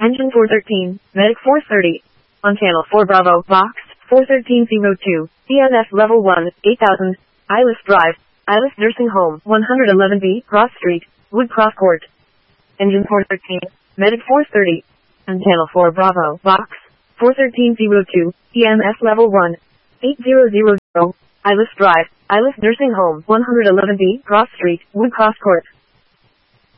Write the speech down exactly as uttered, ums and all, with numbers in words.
Engine four thirteen, Medic four thirty. On channel four Bravo, Box, four thirteen zero two, E N F Level one, eight thousand, Ilis Drive, Ilis Nursing Home, one eleven B, Cross Street, Woodcroft Court. Engine four thirteen, Medic four thirty. On channel four Bravo, Box, four thirteen zero two, E M S Level one, eight thousand, Ilis Drive, Ilis Nursing Home, one eleven B, Cross Street, Woodcroft Court.